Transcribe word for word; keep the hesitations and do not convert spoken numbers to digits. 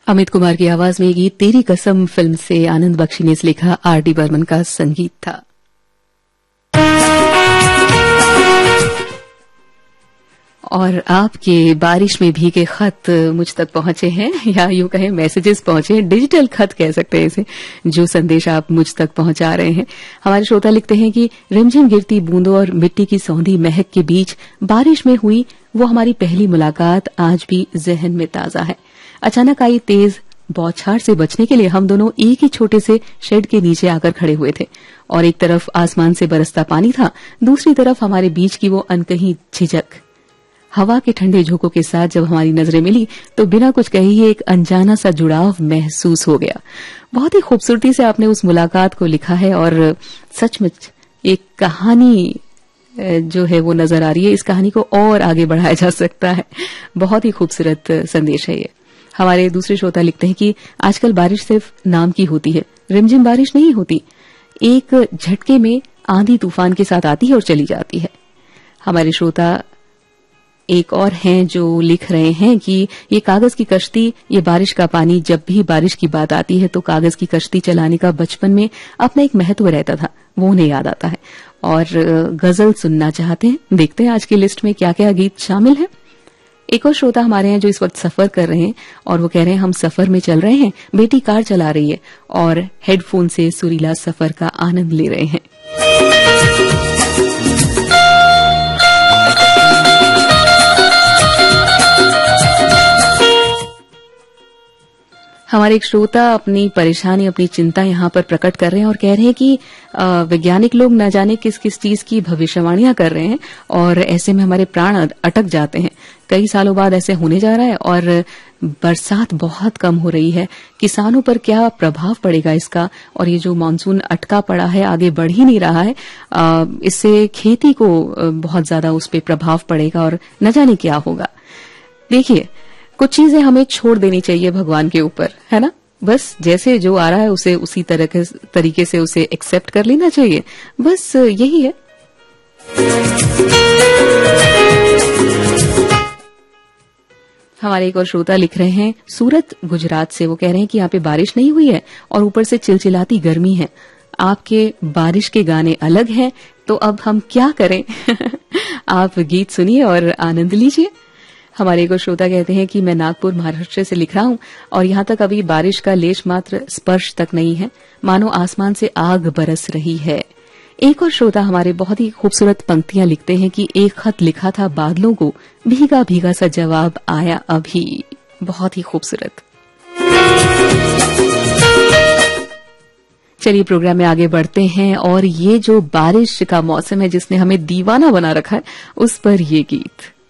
अमित कुमार की आवाज में ये गीत तेरी कसम फिल्म से आनंद बख्शी ने लिखा, आर डी बर्मन का संगीत था। और आपके बारिश में भीगे खत मुझ तक पहुंचे हैं, या यूं कहें मैसेजेस पहुंचे हैं, डिजिटल खत कह सकते हैं इसे, जो संदेश आप मुझ तक पहुंचा रहे हैं। हमारे श्रोता लिखते हैं कि रिमझिम गिरती बूंदों और मिट्टी की सौंधी महक के बीच बारिश में हुई वो हमारी पहली मुलाकात आज भी जहन में ताजा है। अचानक आई तेज बौछार से बचने के लिए हम दोनों एक ही छोटे से शेड के नीचे आकर खड़े हुए थे, और एक तरफ आसमान से बरसता पानी था, दूसरी तरफ हमारे बीच की वो अनकही झिझक। हवा के ठंडे झोंकों के साथ जब हमारी नजरें मिली तो बिना कुछ कहे ही एक अनजाना सा जुड़ाव महसूस हो गया। बहुत ही खूबसूरती से आपने उस मुलाकात को लिखा है, और सचमुच एक कहानी जो है वो नजर आ रही है। इस कहानी को और आगे बढ़ाया जा सकता है। बहुत ही खूबसूरत संदेश है ये। हमारे दूसरे श्रोता लिखते हैं कि आजकल बारिश सिर्फ नाम की होती है, रिमझिम बारिश नहीं होती, एक झटके में आंधी तूफान के साथ आती है और चली जाती है। हमारे श्रोता एक और हैं जो लिख रहे हैं कि ये कागज की कश्ती, ये बारिश का पानी, जब भी बारिश की बात आती है तो कागज की कश्ती चलाने का बचपन में अपना एक महत्व रहता था, वो उन्हें याद आता है और गजल सुनना चाहते हैं। देखते हैं आज की लिस्ट में क्या क्या गीत शामिल हैं। एक और श्रोता हमारे हैं जो इस वक्त सफर कर रहे हैं और वो कह रहे हैं हम सफर में चल रहे हैं, बेटी कार चला रही है और हेडफोन से सुरीला सफर का आनंद ले रहे हैं। हमारे एक श्रोता अपनी परेशानी, अपनी चिंता यहाँ पर प्रकट कर रहे हैं और कह रहे हैं कि वैज्ञानिक लोग न जाने किस किस चीज की भविष्यवाणियां कर रहे हैं और ऐसे में हमारे प्राण अटक जाते हैं। कई सालों बाद ऐसे होने जा रहा है और बरसात बहुत कम हो रही है। किसानों पर क्या प्रभाव पड़ेगा इसका, और ये जो मानसून अटका पड़ा है, आगे बढ़ ही नहीं रहा है, इससे खेती को बहुत ज्यादा उस पर प्रभाव पड़ेगा और न जाने क्या होगा। देखिए, कुछ चीजें हमें छोड़ देनी चाहिए भगवान के ऊपर, है ना। बस जैसे जो आ रहा है उसे उसी तरह के तरीके से उसे एक्सेप्ट कर लेना चाहिए, बस यही है। हमारे एक और श्रोता लिख रहे हैं सूरत गुजरात से, वो कह रहे हैं कि यहाँ पे बारिश नहीं हुई है और ऊपर से चिलचिलाती गर्मी है। आपके बारिश के गाने अलग हैं, तो अब हम क्या करें। आप गीत सुनिए और आनंद लीजिए। हमारे एक श्रोता कहते हैं कि मैं नागपुर महाराष्ट्र से लिख रहा हूं और यहां तक अभी बारिश का लेश मात्र स्पर्श तक नहीं है, मानो आसमान से आग बरस रही है। एक और श्रोता हमारे बहुत ही खूबसूरत पंक्तियां लिखते हैं कि एक खत लिखा था बादलों को, भीगा भीगा सा जवाब आया अभी। बहुत ही खूबसूरत। चलिए प्रोग्राम में आगे बढ़ते हैं और ये जो बारिश का मौसम है जिसने हमें दीवाना बना रखा है, उस पर ये गीत।